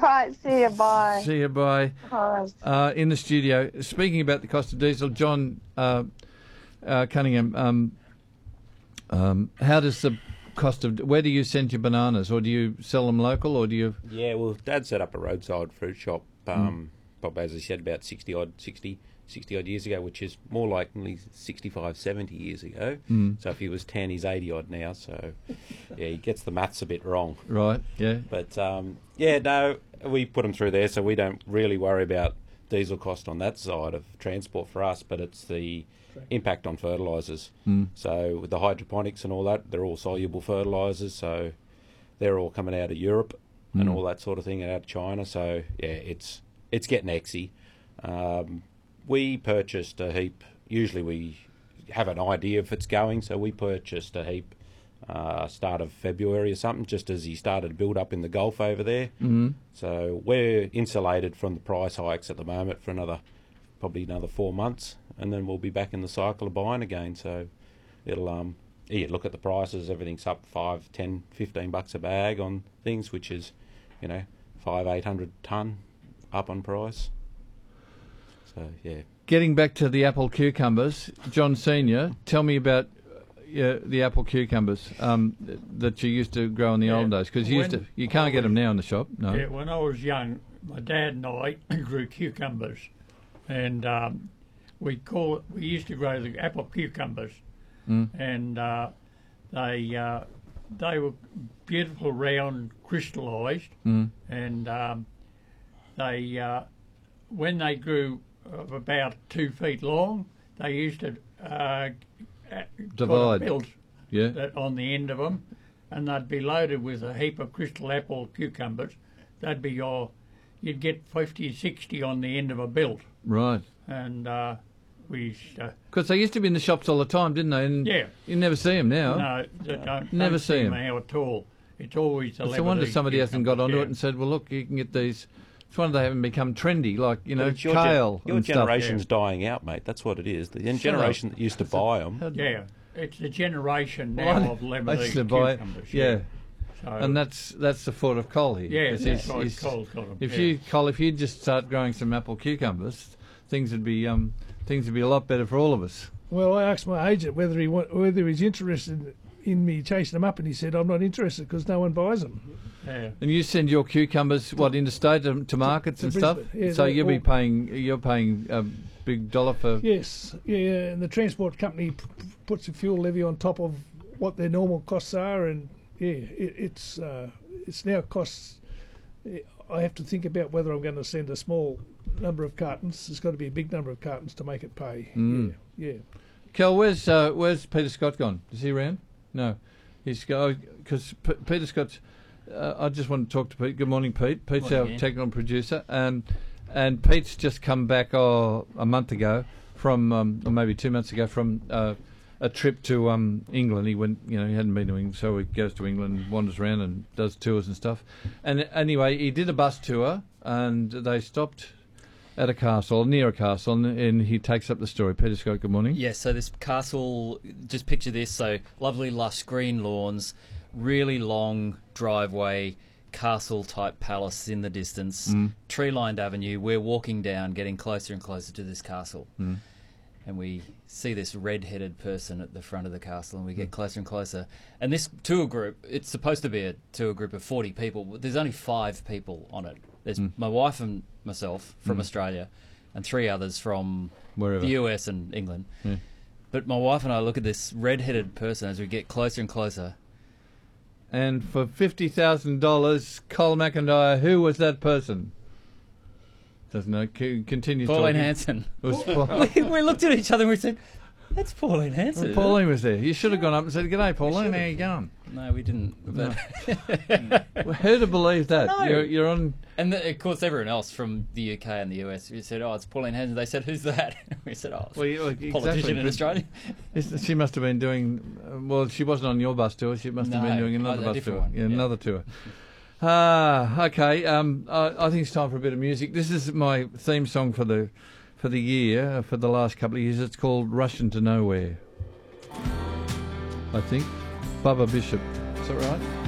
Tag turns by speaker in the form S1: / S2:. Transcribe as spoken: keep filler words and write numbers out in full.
S1: Right, see you, bye.
S2: See you, bye.
S1: Bye.
S2: Uh, in the studio, speaking about the cost of diesel, John uh, uh, Cunningham, um, um, how does the cost of, where do you send your bananas, or do you sell them local, or do you?
S3: Yeah, well, Dad set up a roadside fruit shop, um, mm. probably, as he said, about sixty odd, sixty, sixty odd years ago, which is more like nearly sixty-five, seventy years ago.
S2: Mm.
S3: So if he was ten, he's eighty odd now. So yeah, he gets the maths a bit wrong.
S2: Right. Yeah.
S3: But um, yeah, no, we put them through there, so we don't really worry about diesel cost on that side of transport for us. But it's the impact on fertilisers.
S2: Mm.
S3: So with the hydroponics and all that, they're all soluble fertilisers. So they're all coming out of Europe mm. and all that sort of thing, out of China. So yeah, it's it's getting exy. Um, we purchased a heap. Usually we have an idea if it's going, so we purchased a heap uh, start of February or something, just as he started to build up in the Gulf over there.
S2: Mm-hmm.
S3: So we're insulated from the price hikes at the moment for another, probably another four months, and then we'll be back in the cycle of buying again. So it'll um yeah, look at the prices, everything's up five, ten, fifteen bucks a bag on things, which is, you know, five, eight hundred ton up on price. So yeah.
S2: Getting back to the apple cucumbers, John Senior, tell me about uh, the apple cucumbers um, that you used to grow in the
S4: Yeah.
S2: old days, because you used to, you can't get them now in the shop. No.
S4: Yeah, when I was young, my dad and I grew cucumbers, and um, we call it, we used to grow the apple cucumbers,
S2: Mm.
S4: and uh, they uh, they were beautiful, round, crystallised,
S2: Mm.
S4: and um, they uh, when they grew of about two feet long, they used to uh,
S2: Divide.
S4: build
S2: Yeah.
S4: that on the end of them, and they'd be loaded with a heap of crystal apple cucumbers. That'd be your, you'd get fifty, sixty on the end of a bilt,
S2: Right.
S4: and uh, we used to,
S2: Because they used to be in the shops all the time, didn't they? And
S4: yeah.
S2: you never see them now.
S4: No, they don't,
S2: Never
S4: don't
S2: see 'em.
S4: now at all. It's always the
S2: It's a wonder
S4: Lebanese
S2: somebody hasn't got onto
S4: cucumbers,
S2: it and said, well, look, you can get these. It's wonder they haven't become trendy, like, you know,
S3: But it's your gen-
S2: kale
S3: your
S2: and stuff.
S3: generation's dying out, mate. That's what it is. The
S2: Shut
S3: generation
S2: up.
S3: that used to buy them.
S4: Yeah, yeah. It's the generation now
S2: Well,
S4: of
S2: I
S4: Lebanese
S2: used to buy-
S4: cucumbers.
S2: yeah.
S4: So,
S2: And that's that's the fault of Col here.
S4: yeah,
S2: 'cause
S4: that's
S2: he's-
S4: right.
S2: he's-
S4: Cole's got 'em,
S2: If
S4: yeah.
S2: you, Col, if you just start growing some apple cucumbers, things would be um things would be a lot better for all of us.
S5: Well, I asked my agent whether he wa- whether he's interested in me chasing them up, and he said I'm not interested because no one buys them.
S4: Yeah.
S2: And you send your cucumbers what interstate to, to markets
S5: to
S2: and stuff.
S5: Brisbane, yeah,
S2: so
S5: they
S2: you'll be
S5: all-
S2: paying you're paying a big dollar for.
S5: Yes, yeah, and the transport company p- p- puts a fuel levy on top of what their normal costs are, and yeah, it, it's uh, it's now costs. I have to think about whether I'm going to send a small number of cartons. There's got to be a big number of cartons to make it pay.
S2: Mm.
S5: Yeah, yeah.
S2: Kel, where's uh, where's Peter Scott gone? Is he around? No, he's go because P- Peter Scott's. Uh, I just want to talk to Pete. Good morning, Pete. Pete's
S6: Morning,
S2: our
S6: Ian.
S2: technical producer, and and Pete's just come back oh, a month ago from, um, or maybe two months ago from uh, a trip to um, England. He went, you know, he hadn't been to England, so he goes to England, wanders around, and does tours and stuff. And anyway, he did a bus tour, and they stopped at a castle, near a castle, and, and he takes up the story. Peter Scott, good morning.
S6: Yes, so this castle, just picture this, so lovely lush green lawns, really long driveway, castle-type palace in the distance,
S2: Mm.
S6: tree-lined avenue. We're walking down, getting closer and closer to this castle.
S2: Mm.
S6: And we see this red-headed person at the front of the castle, and we get closer and closer. And this tour group, it's supposed to be a tour group of forty people, but there's only five people on it. There's
S2: Mm.
S6: my wife and myself from
S2: Mm.
S6: Australia, and three others from
S2: Wherever.
S6: the U S and England.
S2: Yeah.
S6: But my wife and I look at this red-headed person as we get closer and closer.
S2: And for fifty thousand dollars, Col McIntyre, who was that person? Doesn't know. C- continue
S6: Pauline
S2: talking.
S6: Hanson.
S2: It was Paul-
S6: we, we looked at each other and we said, "That's Pauline Hanson."
S2: Well, Pauline was there. You should have gone up and said, "G'day, Pauline. How you going?"
S6: No, we didn't. But
S2: Well, who to believe that?
S6: No.
S2: You're, you're on.
S6: and the, of course, everyone else from the U K and the U S, we said, "Oh, it's Pauline Hanson." They said, "Who's that?" We said, "Oh, it's
S2: Well, you-
S6: a
S2: exactly,
S6: politician in
S2: but
S6: Australia."
S2: it's- She must have been doing. Uh, well, she wasn't on your bus tour. She must have been
S6: No,
S2: doing another
S6: a
S2: bus
S6: different
S2: tour.
S6: one,
S2: Yeah,
S6: yeah.
S2: another tour. Ah, okay. Um, I, I think it's time for a bit of music. This is my theme song for the for the year uh, for the last couple of years. It's called "Russian to Nowhere." I think Bubba Bishop. Is that right?